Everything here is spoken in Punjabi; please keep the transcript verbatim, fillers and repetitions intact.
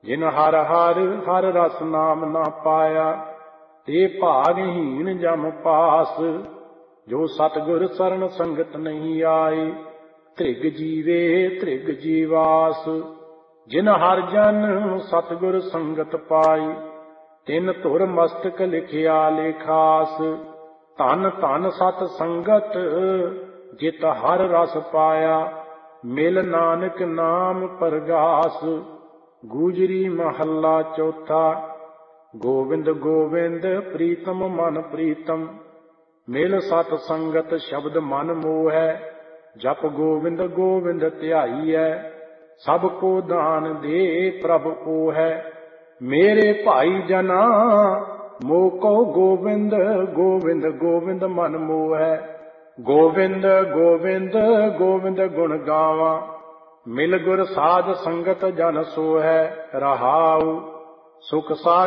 ਜਿਨ ਹਰ ਹਰ ਹਰ ਰਸ ਨਾਮ ਨਾ ਪਾਇਆ, ਤੇ ਭਾਗਹੀਣ ਜਮ ਪਾਸ। ਜੋ ਸਤਿਗੁਰ ਸਰਣ ਸੰਗਤ ਨਹੀਂ ਆਏ, ਧ੍ਰਿਗ ਜੀਵੇ ਧ੍ਰਿਗ ਜੀਵਾਸ। ਜਿਨ ਹਰ ਜਨ ਸਤਿਗੁਰ ਸੰਗਤ ਪਾਈ, ਤਿਨ ਧੁਰ ਮਸਤਕ ਲਿਖਿਆ ਲੇਖਾਸ। ਧਨ ਧਨ ਸਤ ਸੰਗਤ ਜਿਤ ਹਰ ਰਸ ਪਾਇਆ, ਮਿਲ ਨਾਨਕ ਨਾਮ ਪਰਗਾਸ। ਗੂਜਰੀ ਮਹੱਲਾ ਚੌਥਾ। ਗੋਵਿੰਦ ਗੋਵਿੰਦ ਪ੍ਰੀਤਮ ਮਨ ਪ੍ਰੀਤਮ, ਮਿਲ ਸਤ ਸੰਗਤ ਸ਼ਬਦ ਮਨ ਮੋਹੈ। ਜਪ ਗੋਵਿੰਦ ਗੋਵਿੰਦ ਧਿਆਈਐ, ਸਭ ਕੋ ਦਾਨ ਦੇ ਪ੍ਰਭ ਉਹੈ। ਮੇਰੇ ਭਾਈ ਜਨਾ ਮੋਹ ਕਉ ਗੋਵਿੰਦ ਗੋਵਿੰਦ ਗੋਵਿੰਦ ਮਨ ਮੋਹੈ। ਗੋਵਿੰਦ ਗੋਵਿੰਦ ਗੋਵਿੰਦ ਗੁਣ ਗਾਵਾਂ, ਮਿਲ ਗੁਰ ਸਾਧ ਸੰਗਤ ਜਨ ਸੋਹੈ। ਰਹਾਉ ਸੁਖ ਸਾ